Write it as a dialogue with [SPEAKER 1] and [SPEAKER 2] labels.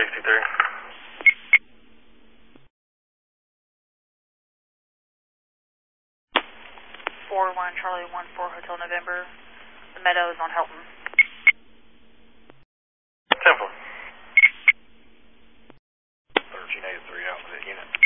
[SPEAKER 1] 63.
[SPEAKER 2] 41 Charlie 14 Hotel November. The Meadows on Helton.
[SPEAKER 1] Temple. 1383 out with the unit.